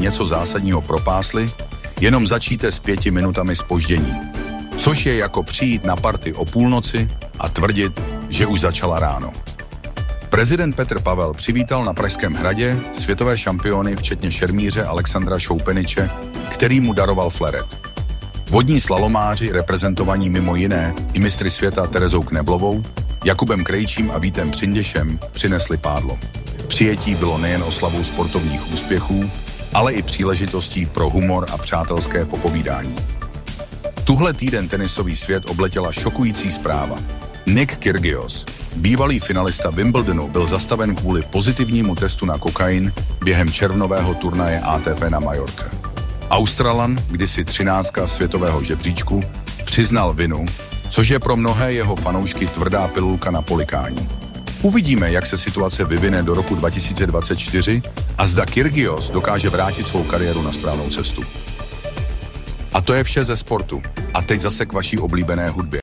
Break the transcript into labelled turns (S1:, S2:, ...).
S1: něco zásadního propásli, jenom začíte s 5 minutami zpoždění. Což je jako přijít na party o půlnoci a tvrdit, že už začala ráno. Prezident Petr Pavel přivítal na Pražském hradě světové šampiony včetně šermíře Alexandra Šoupeniče, který mu daroval fleret. Vodní slalomáři, reprezentovaní mimo jiné i mistry světa Terezou Kneblovou, Jakubem Krejčím a Vítem Přinděšem, přinesli pádlo. Přijetí bylo nejen oslavou sportovních úspěchů, ale i příležitostí pro humor a přátelské popovídání. Tuhle týden tenisový svět obletěla šokující zpráva. Nick Kyrgios, bývalý finalista Wimbledonu, byl zastaven kvůli pozitivnímu testu na kokain během červnového turnaje ATP na Majorce. Australan, kdysi 13. světového žebříčku, přiznal vinu, což je pro mnohé jeho fanoušky tvrdá pilulka na polikání. Uvidíme, jak se situace vyvine do roku 2024 a zda Kyrgios dokáže vrátit svou kariéru na správnou cestu. A to je vše ze sportu. A teď zase k vaší oblíbené hudbě.